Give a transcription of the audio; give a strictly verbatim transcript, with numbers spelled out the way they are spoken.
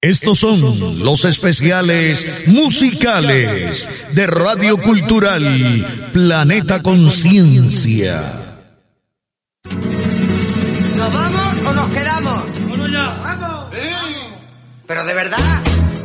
Estos son los especiales musicales de Radio Cultural Planeta Conciencia. ¿Nos vamos o nos quedamos? Bueno, ya. ¡Vamos! Pero de verdad.